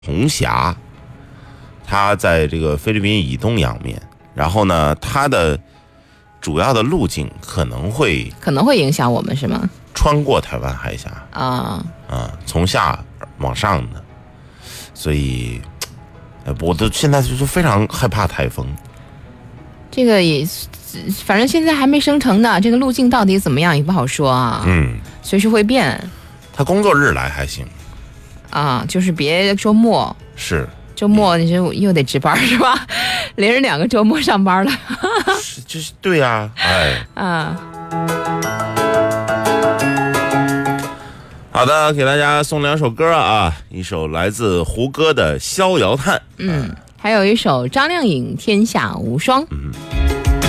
红霞，它在这个菲律宾以东洋面，然后呢，它的主要的路径可能会影响我们是吗？ 穿过台湾海峡从下往上的，所以我都现在就是非常害怕台风。 这个也反正现在还没生成呢，这个路径到底怎么样也不好说啊。随时会变。 他工作日来还行就是别周末。 是周末你就又得值班是吧？连着2个周末上班了。 就是对呀，好的，给大家送2首歌啊，一首来自胡歌的《逍遥叹》， 还有一首张靓颖《天下无双》。